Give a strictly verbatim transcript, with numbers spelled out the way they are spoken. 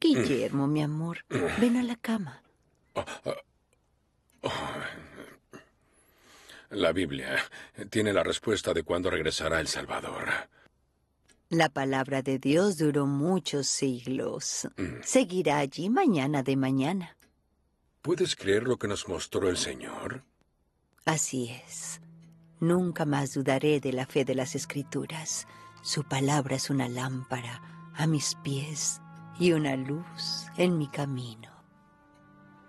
Guillermo, mi amor, ven a la cama. La Biblia tiene la respuesta de cuándo regresará el Salvador. La palabra de Dios duró muchos siglos. Seguirá allí mañana de mañana. ¿Puedes creer lo que nos mostró el Señor? Así es. Nunca más dudaré de la fe de las Escrituras. Su palabra es una lámpara a mis pies y una luz en mi camino.